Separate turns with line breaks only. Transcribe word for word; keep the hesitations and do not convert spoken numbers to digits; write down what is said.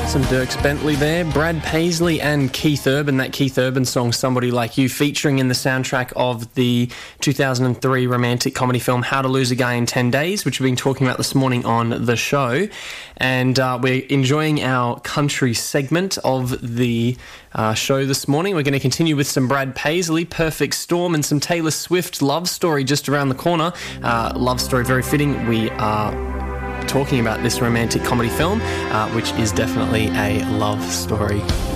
Some Dierks Bentley there, Brad Paisley and Keith Urban, that Keith Urban song Somebody Like You, featuring in the soundtrack of the two thousand three romantic comedy film How to Lose a Guy in ten days, which we've been talking about this morning on the show. And uh, we're enjoying our country segment of the uh, show this morning. We're going to continue with some Brad Paisley, Perfect Storm, and some Taylor Swift, Love Story just around the corner. Uh, love Story, very fitting. We are talking about this romantic comedy film, uh, which is definitely a love story.